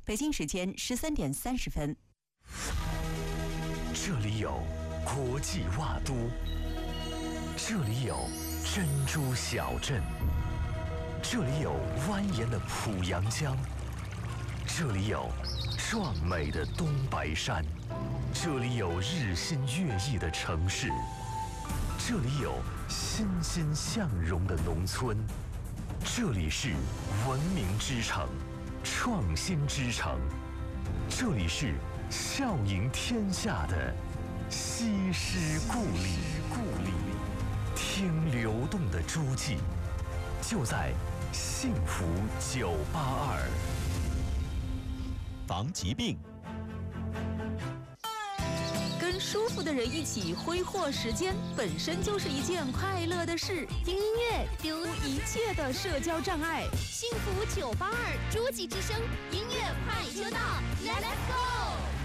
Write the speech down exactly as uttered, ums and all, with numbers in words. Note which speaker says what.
Speaker 1: 北京时间十三点三十分。
Speaker 2: 这里有国际袜都，这里有珍珠小镇，这里有蜿蜒的濮阳江，这里有壮美的东白山，这里有日新月异的城市，这里有欣欣向荣的农村，这里是文明之城，创新之城，这里是笑迎天下的西施故里。故里，听流动的诸暨，就在幸福九八二。
Speaker 3: 防疾病，
Speaker 4: 跟舒服的人一起挥霍时间，本身就是一件快乐的事。
Speaker 5: 听音乐丢
Speaker 4: 一切的社交障碍。
Speaker 5: 幸福九八二诸暨之声音乐快车道。